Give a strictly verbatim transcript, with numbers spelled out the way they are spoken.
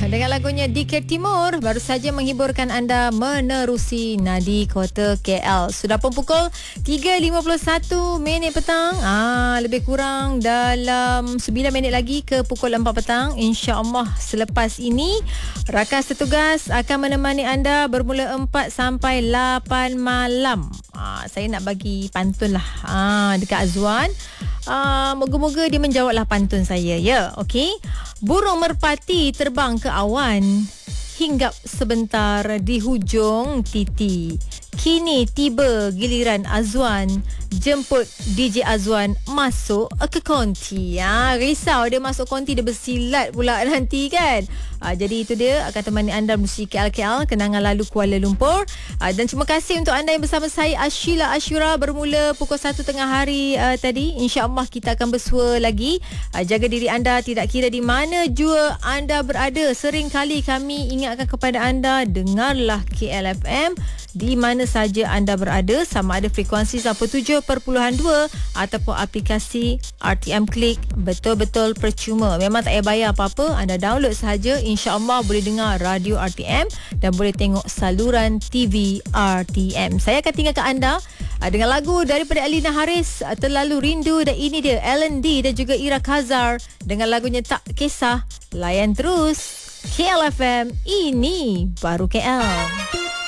dengan lagunya Dikir Timur baru saja menghiburkan anda menerusi Nadi Kota K L. Sudah pun pukul tiga lima puluh satu minit petang. Ah, lebih kurang dalam sembilan minit lagi ke pukul empat petang. InsyaAllah selepas ini rakan setugas akan menemani anda bermula empat sampai lapan malam. Ah, saya nak bagi pantun lah ah, dekat Azwan. Uh, moga-moga dia menjawablah pantun saya, ya. Okey. Burung merpati terbang ke awan, hinggap sebentar di hujung titi. Kini tiba giliran Azwan, jemput D J Azwan masuk ke konti. Ha, risau dia masuk konti, dia bersilat pula nanti kan. Ha, jadi itu dia akan temani anda menuju K L K L, kenangan lalu Kuala Lumpur. Ha, dan terima kasih untuk anda yang bersama saya Ashila Ashura bermula pukul satu tengah hari uh, tadi. InsyaAllah kita akan bersua lagi. Ha, jaga diri anda tidak kira di mana jua anda berada. Sering kali kami ingatkan kepada anda, dengarlah K L F M di mana saja anda berada, sama ada frekuensi seratus tujuh perpuluhan dua ataupun aplikasi R T M Click, betul-betul percuma. Memang tak payah bayar apa-apa, anda download sahaja, insya-Allah boleh dengar radio R T M dan boleh tengok saluran T V R T M. Saya akan tinggalkan anda dengan lagu daripada Alina Haris, Terlalu Rindu, dan ini dia Ellen D dan juga Ira Khazar dengan lagunya Tak Kisah. Layan terus K L F M, ini baru K L.